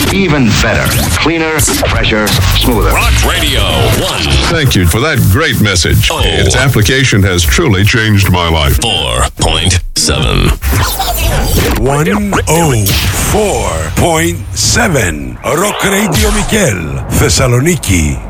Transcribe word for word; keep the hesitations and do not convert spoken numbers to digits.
Even better. Cleaner, fresher, smoother. Rock Radio One. Thank you for that great message. Oh. Its application has truly changed my life. Four point seven. one oh four point seven. Rock Radio Mikel, Thessaloniki.